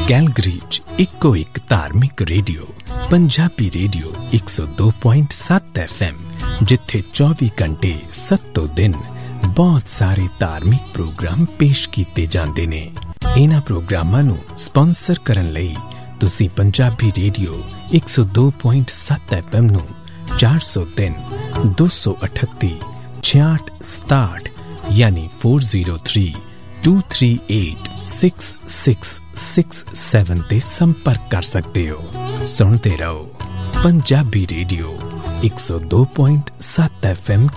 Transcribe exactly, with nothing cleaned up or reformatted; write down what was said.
Calgary 'ਚ ਇੱਕੋ ਇੱਕ ਧਾਰਮਿਕ ਰੇਡੀਓ ਪੰਜਾਬੀ ਰੇਡੀਓ ਇੱਕ ਸੌ ਦੋ ਪੁਆਇੰਟ ਸੱਤ ਐਫ ਐਮ, ਜਿੱਥੇ ਚੌਵੀ ਘੰਟੇ ਸੱਤੋਂ ਦਿਨ ਬਹੁਤ ਸਾਰੇ ਧਾਰਮਿਕ ਪ੍ਰੋਗਰਾਮ ਪੇਸ਼ ਕੀਤੇ ਜਾਂਦੇ ਨੇ। ਇਹਨਾਂ ਪ੍ਰੋਗਰਾਮਾਂ ਨੂੰ ਸਪਾਂਸਰ ਕਰਨ ਲਈ ਤੁਸੀਂ ਪੰਜਾਬੀ ਰੇਡੀਓ ਇੱਕ ਸੌ ਦੋ ਪੁਆਇੰਟ ਸੱਤ ਐਫ ਐਮ ਨੂੰ ਚਾਰ ਸੌ ਤਿੰਨ ਦੋ ਸੌ ਅਠੱਤੀ ਛਿਆਹਠ ਸਤਾਹਠ ਯਾਨੀ ਚਾਰ ਜ਼ੀਰੋ ਤਿੰਨ ਦੋ ਤਿੰਨ ਅੱਠ ਛੇ ਛੇ ਛੇ ਸੱਤ ਤੇ ਸੰਪਰਕ ਕਰ ਸਕਦੇ ਹੋ। ਸੁਣਦੇ ਰਹੋ ਪੰਜਾਬੀ ਰੇਡੀਓ ਇੱਕ ਸੌ ਦੋ ਪੁਆਇੰਟ ਸੱਤ ਐਫ ਐਮ